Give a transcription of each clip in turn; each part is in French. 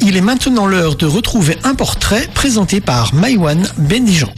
il est maintenant l'heure de retrouver un portrait présenté par Maïwan Bendijan.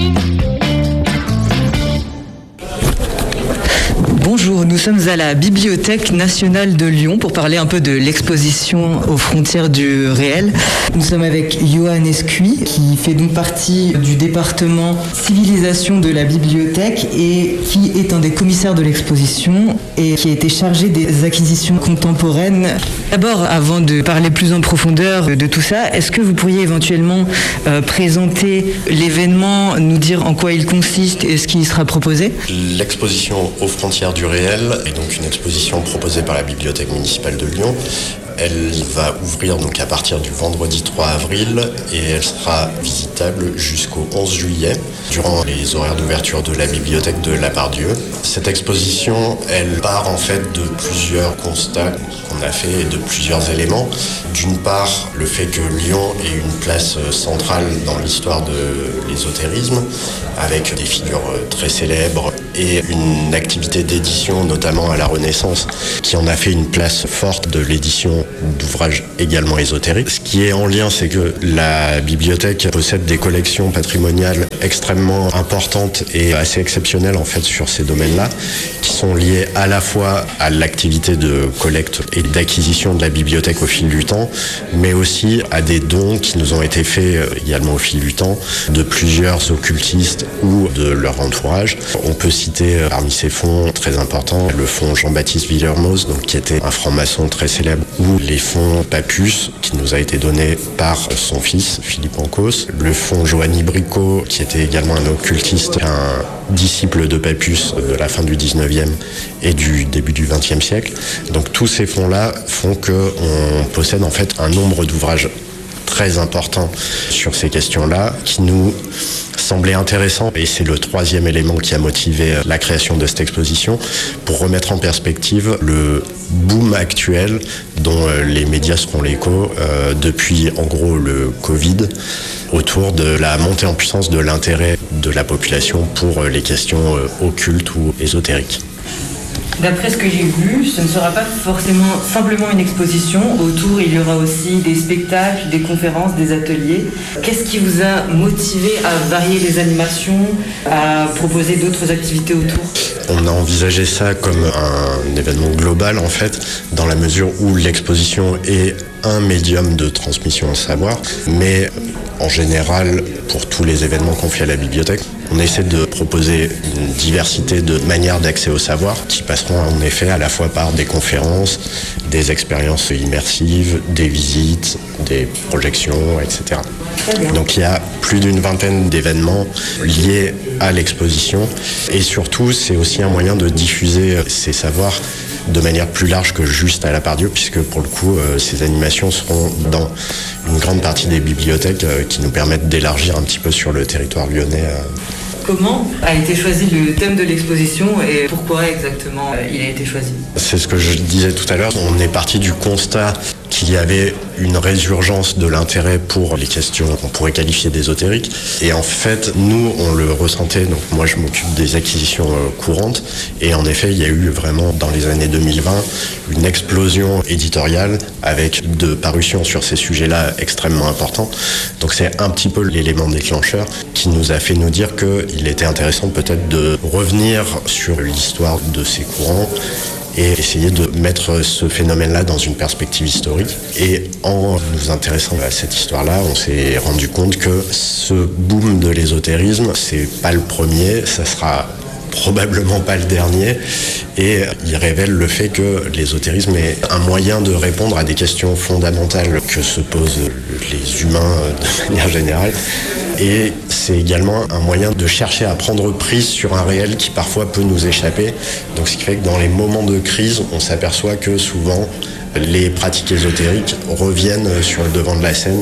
Bonjour, nous sommes à la Bibliothèque nationale de Lyon pour parler un peu de l'exposition aux frontières du réel. Nous sommes avec Johan Escuy qui fait donc partie du département civilisation de la bibliothèque et qui est un des commissaires de l'exposition et qui a été chargé des acquisitions contemporaines. D'abord, avant de parler plus en profondeur de tout ça, est-ce que vous pourriez éventuellement présenter l'événement, nous dire en quoi il consiste et ce qui y sera proposé ? L'exposition aux frontières du réel est donc une exposition proposée par la Bibliothèque municipale de Lyon. Elle va ouvrir donc à partir du vendredi 3 avril et elle sera visitable jusqu'au 11 juillet durant les horaires d'ouverture de la bibliothèque de Lapardieu. Cette exposition, elle part en fait de plusieurs constats qu'on a fait et de plusieurs éléments. D'une part, le fait que Lyon ait une place centrale dans l'histoire de l'ésotérisme avec des figures très célèbres et une activité d'édition, notamment à la Renaissance, qui en a fait une place forte de l'édition d'ouvrages également ésotériques. Ce qui est en lien, c'est que la bibliothèque possède des collections patrimoniales extrêmement importantes et assez exceptionnelles en fait sur ces domaines-là, qui sont liées à la fois à l'activité de collecte et d'acquisition de la bibliothèque au fil du temps, mais aussi à des dons qui nous ont été faits également au fil du temps de plusieurs occultistes ou de leur entourage. On peut citer parmi ces fonds très importants le fonds Jean-Baptiste Villermoz, donc qui était un franc-maçon très célèbre, ou les fonds Papus, qui nous a été donné par son fils, Philippe Ancos, le fonds Joanny Bricot, qui était également un occultiste, un disciple de Papus de la fin du 19e et du début du 20e siècle. Donc tous ces fonds-là font qu'on possède en fait un nombre d'ouvrages très important sur ces questions-là qui nous semblait intéressant, et c'est le troisième élément qui a motivé la création de cette exposition, pour remettre en perspective le boom actuel dont les médias seront l'écho depuis en gros le Covid, autour de la montée en puissance de l'intérêt de la population pour les questions occultes ou ésotériques. D'après ce que j'ai vu, ce ne sera pas forcément simplement une exposition. Autour, il y aura aussi des spectacles, des conférences, des ateliers. Qu'est-ce qui vous a motivé à varier les animations, à proposer d'autres activités autour ? On a envisagé ça comme un événement global en fait, dans la mesure où l'exposition est un médium de transmission de savoir, mais en général, pour tous les événements qu'on fait à la bibliothèque, on essaie de proposer une diversité de manières d'accès au savoir qui passeront en effet à la fois par des conférences, des expériences immersives, des visites, des projections, etc. Donc il y a plus d'une vingtaine d'événements liés à l'exposition et surtout c'est aussi un moyen de diffuser ces savoirs de manière plus large que juste à Lapardieu, puisque pour le coup, ces animations seront dans une grande partie des bibliothèques qui nous permettent d'élargir un petit peu sur le territoire lyonnais. Comment a été choisi le thème de l'exposition et pourquoi exactement il a été choisi ? C'est ce que je disais tout à l'heure, on est parti du constat qu'il y avait une résurgence de l'intérêt pour les questions qu'on pourrait qualifier d'ésotériques. Et en fait, nous, on le ressentait. Donc moi, je m'occupe des acquisitions courantes. Et en effet, il y a eu vraiment, dans les années 2020, une explosion éditoriale avec de parutions sur ces sujets-là extrêmement importants. Donc c'est un petit peu l'élément déclencheur qui nous a fait nous dire qu'il était intéressant peut-être de revenir sur l'histoire de ces courants et essayer de mettre ce phénomène-là dans une perspective historique. Et en nous intéressant à cette histoire-là, on s'est rendu compte que ce boom de l'ésotérisme, c'est pas le premier, ça sera probablement pas le dernier, et il révèle le fait que l'ésotérisme est un moyen de répondre à des questions fondamentales que se posent les humains de manière générale. Et c'est également un moyen de chercher à prendre prise sur un réel qui parfois peut nous échapper. Donc ce qui fait que dans les moments de crise, on s'aperçoit que souvent les pratiques ésotériques reviennent sur le devant de la scène.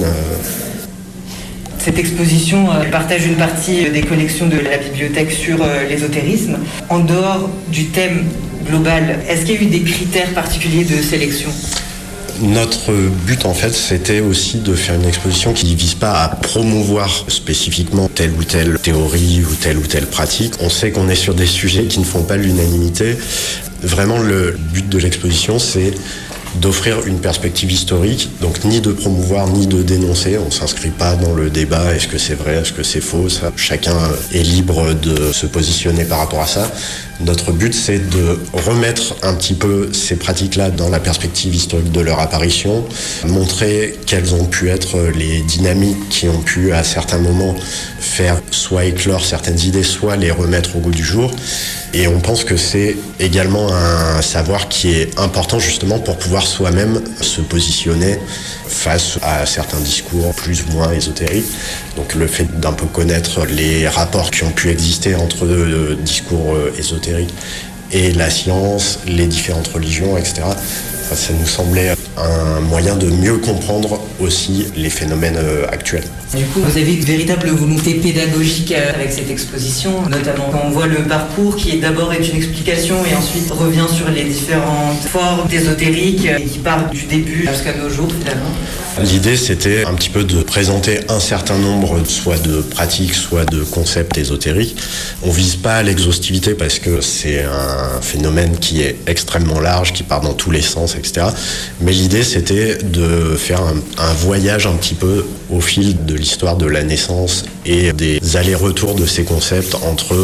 Cette exposition partage une partie des collections de la bibliothèque sur l'ésotérisme. En dehors du thème global, est-ce qu'il y a eu des critères particuliers de sélection ? Notre but, en fait, c'était aussi de faire une exposition qui ne vise pas à promouvoir spécifiquement telle ou telle théorie ou telle pratique. On sait qu'on est sur des sujets qui ne font pas l'unanimité. Vraiment, le but de l'exposition, c'est d'offrir une perspective historique, donc ni de promouvoir ni de dénoncer. On ne s'inscrit pas dans le débat, est-ce que c'est vrai, est-ce que c'est faux, ça, chacun est libre de se positionner par rapport à ça. Notre but, c'est de remettre un petit peu ces pratiques-là dans la perspective historique de leur apparition, montrer quelles ont pu être les dynamiques qui ont pu, à certains moments, faire soit éclore certaines idées, soit les remettre au goût du jour. Et on pense que c'est également un savoir qui est important justement pour pouvoir soi-même se positionner face à certains discours plus ou moins ésotériques. Donc le fait d'un peu connaître les rapports qui ont pu exister entre le discours ésotérique et la science, les différentes religions, etc. Ça nous semblait un moyen de mieux comprendre aussi les phénomènes actuels. Du coup, vous avez une véritable volonté pédagogique avec cette exposition, notamment quand on voit le parcours qui d'abord est une explication et ensuite revient sur les différentes formes ésotériques et qui part du début jusqu'à nos jours finalement. L'idée, c'était un petit peu de présenter un certain nombre soit de pratiques, soit de concepts ésotériques. On vise pas à l'exhaustivité parce que c'est un phénomène qui est extrêmement large, qui part dans tous les sens, etc. Mais l'idée, c'était de faire un voyage un petit peu au fil de l'histoire de la naissance et des allers-retours de ces concepts entre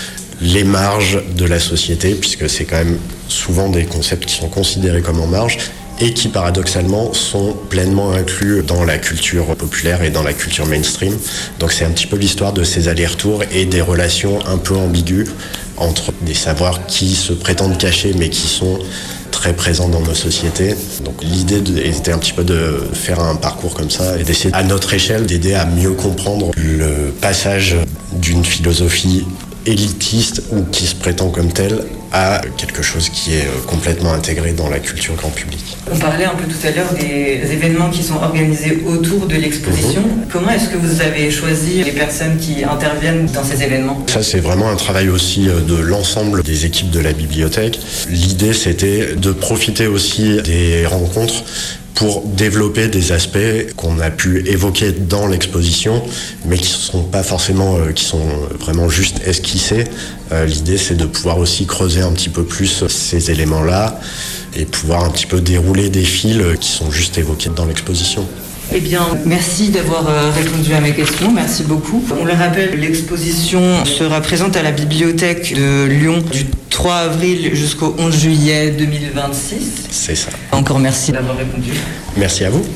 les marges de la société, puisque c'est quand même souvent des concepts qui sont considérés comme en marge, et qui paradoxalement sont pleinement inclus dans la culture populaire et dans la culture mainstream. Donc c'est un petit peu l'histoire de ces allers-retours et des relations un peu ambiguës entre des savoirs qui se prétendent cachés mais qui sont très présents dans nos sociétés. Donc l'idée était un petit peu de faire un parcours comme ça et d'essayer à notre échelle d'aider à mieux comprendre le passage d'une philosophie élitiste ou qui se prétend comme telle à quelque chose qui est complètement intégré dans la culture grand public. On parlait un peu tout à l'heure des événements qui sont organisés autour de l'exposition. Comment est-ce que vous avez choisi les personnes qui interviennent dans ces événements ? Ça, c'est vraiment un travail aussi de l'ensemble des équipes de la bibliothèque. L'idée, c'était de profiter aussi des rencontres pour développer des aspects qu'on a pu évoquer dans l'exposition, mais qui sont pas forcément, qui sont vraiment juste esquissés. L'idée, c'est de pouvoir aussi creuser un petit peu plus ces éléments-là et pouvoir un petit peu dérouler des fils qui sont juste évoqués dans l'exposition. Eh bien, merci d'avoir répondu à mes questions, merci beaucoup. On le rappelle, l'exposition sera présente à la bibliothèque de Lyon du 3 avril jusqu'au 11 juillet 2026. C'est ça. Encore merci d'avoir répondu. Merci à vous.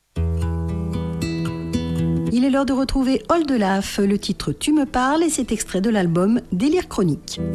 Il est l'heure de retrouver Oldelaf, le titre « Tu me parles » et cet extrait de l'album « Délire chronique ».